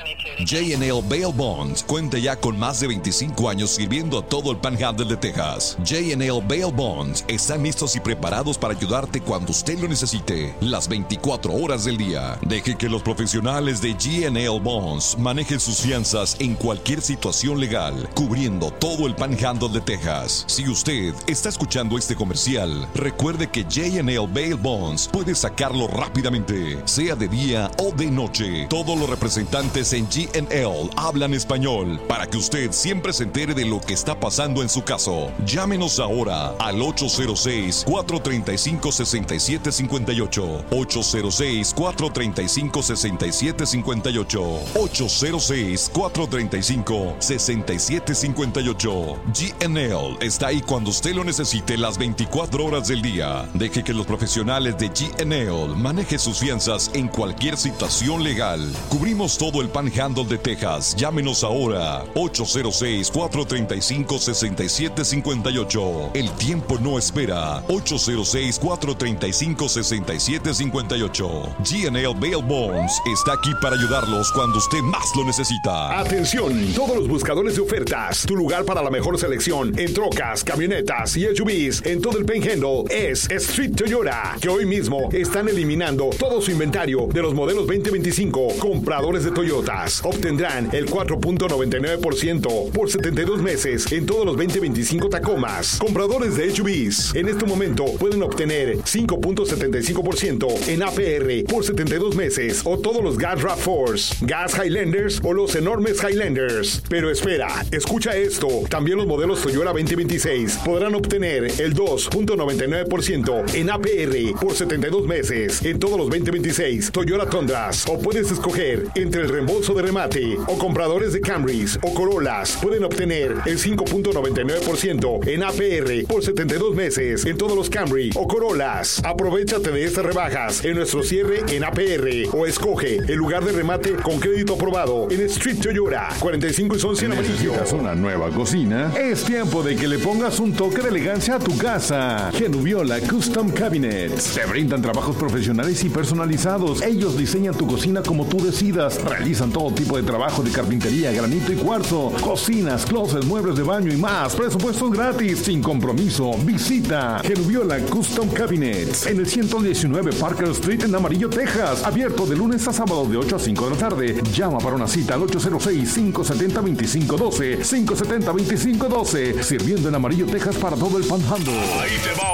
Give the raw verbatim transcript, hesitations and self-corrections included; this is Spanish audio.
J and L Bail Bonds cuenta ya con más de veinticinco años sirviendo a todo el Panhandle de Texas. J and L Bail Bonds están listos y preparados para ayudarte cuando usted lo necesite, las veinticuatro horas del día. Deje que los profesionales de J and L Bonds manejen sus fianzas en cualquier situación legal, cubriendo todo el Panhandle de Texas. Si usted está escuchando este comercial, recuerde que J and L Bail Bonds puede sacarlo rápidamente, sea de día o de noche. Todos los representantes en G and L hablan español para que usted siempre se entere de lo que está pasando en su caso. Llámenos ahora al ocho cero seis, cuatro tres cinco, seis siete cinco ocho, ocho cero seis, cuatro tres cinco, seis siete cinco ocho, ocho cero seis, cuatro tres cinco, seis siete cinco ocho. G and L está ahí cuando usted lo necesite las veinticuatro horas del día. Deje que los profesionales de G and L manejen sus fianzas en cualquier situación legal. Cubrimos todo el Panhandle de Texas. Llámenos ahora ocho cero seis, cuatro tres cinco, seis siete cinco ocho. El tiempo no espera. ocho cero seis, cuatro tres cinco, seis siete cinco ocho. G and L Bail Bonds está aquí para ayudarlos cuando usted más lo necesita. Atención, todos los buscadores de ofertas. Tu lugar para la mejor selección en trocas, camionetas y S U Vs en todo el Panhandle es Street Toyota, que hoy mismo están eliminando todo su inventario de los modelos veinte veinticinco. Compradores de Toyotas obtendrán el cuatro punto noventa y nueve por ciento por setenta y dos meses en todos los veinte veinticinco Tacomas. Compradores de S U Vs en este momento pueden obtener cinco punto setenta y cinco por ciento en A P R por setenta y dos meses o todos los Gas RAV cuatro, Gas Highlanders o los enormes Highlanders. Pero espera, escucha esto. También los modelos Toyota veinte veintiséis podrán obtener el dos punto noventa y nueve por ciento en A P R por setenta y dos meses en todos los veinte veintiséis Toyota Tundras. O puedes escoger entre el reembolso de remate o compradores de Camrys o Corollas pueden obtener el cinco punto noventa y nueve por ciento en A P R por setenta y dos meses en todos los Camry o Corollas. Aprovechate de estas rebajas en nuestro cierre en A P R o escoge el lugar de remate con crédito aprobado en Street Toyota cuarenta y cinco y once en amarillo. ¿Necesitas una nueva cocina? Es tiempo de que le pongas un toque de elegancia a tu casa. Genuviola Custom Cabinets te brindan trabajos profesionales y personalizados. Ellos diseñan tu cocina como tú decidas. Realizan todo tipo de trabajo de carpintería, granito y cuarzo, cocinas, closets, muebles de baño y más. Presupuestos gratis, sin compromiso. Visita Genuviola Custom Cabinets en el ciento diecinueve Parker Street en Amarillo, Texas. Abierto de lunes a sábado de ocho a cinco de la tarde. Llama para una cita al ocho cero seis, cinco siete cero, dos cinco uno dos, cinco siete cero, dos cinco uno dos. Sirviendo en Amarillo, Texas para todo el Panhandle. Ahí te va